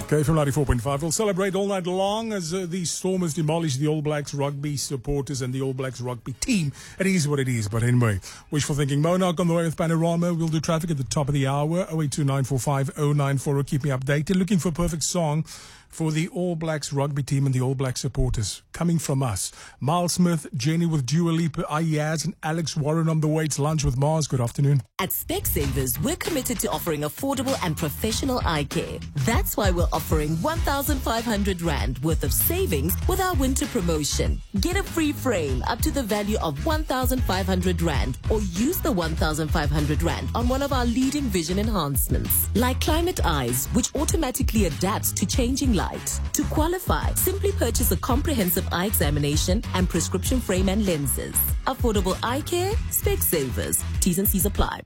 KFM 94.5 will celebrate all night long as the Stormers demolish the All Blacks rugby supporters and the All Blacks rugby team. It is what it is, but anyway, wishful thinking. Monarch on the way with Panorama. We'll do traffic at the top of the hour. 0829450940. Keep me updated. Looking for a perfect song for the All Blacks rugby team and the All Blacks supporters. Coming from us, Miles Smith, Jenny with Dua Lipa, Ayaz, and Alex Warren on the way to Lunch with Mars. Good afternoon. At Specsavers, we're committed to offering affordable and professional eye care. That's why we're offering 1,500 Rand worth of savings with our winter promotion. Get a free frame up to the value of 1,500 Rand or use the 1,500 Rand on one of our leading vision enhancements, like Climate Eyes, which automatically adapts to changing light. To qualify, simply purchase a comprehensive eye examination and prescription frame and lenses. Affordable eye care, Specsavers. T's and C's apply.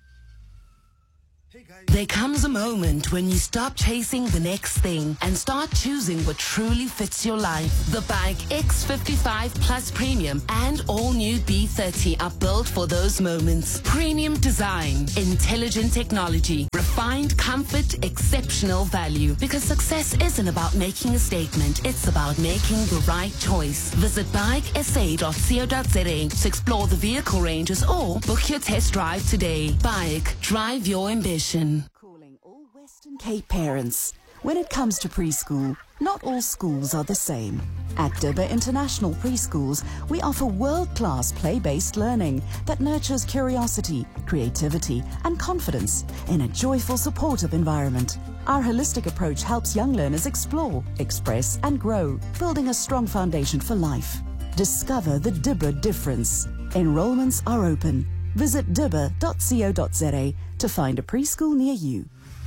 There comes a moment when you stop chasing the next thing and start choosing what truly fits your life. The Bike X55 Plus Premium and all new B30 are built for those moments. Premium design, intelligent technology, refined comfort, exceptional value. Because success isn't about making a statement, it's about making the right choice. Visit bikesa.co.za to explore the vehicle ranges or book your test drive today. Bike, drive your ambition. Calling all Western Cape parents. When it comes to preschool, not all schools are the same. At Dibba International Preschools, we offer world-class play-based learning that nurtures curiosity, creativity, and confidence in a joyful, supportive environment. Our holistic approach helps young learners explore, express, and grow, building a strong foundation for life. Discover the Dibba difference. Enrollments are open. Visit dibba.co.za to find a preschool near you.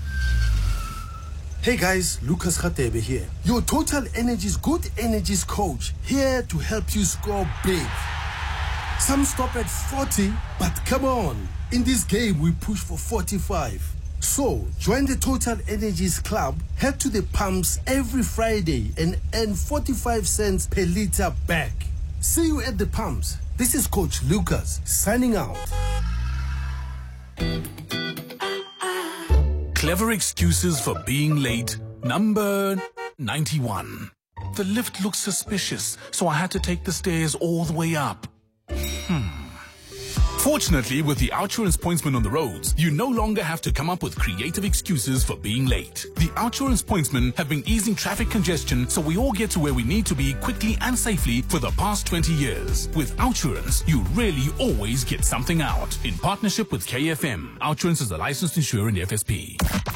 Hey guys, Lucas Khatebe here. Your Total Energies Good Energies coach, here to help you score big. Some stop at 40, but come on. In this game, we push for 45. So, join the Total Energies Club, head to the pumps every Friday and earn 45 cents per liter back. See you at the pumps. This is Coach Lucas, signing out. Clever excuses for being late. Number 91. The lift looks suspicious, so I had to take the stairs all the way up. Fortunately, with the OUTsurance Pointsman on the roads, you no longer have to come up with creative excuses for being late. The OUTsurance Pointsmen have been easing traffic congestion so we all get to where we need to be quickly and safely for the past 20 years. With OUTsurance, you really always get something out. In partnership with KFM, OUTsurance is a licensed insurer in the FSP.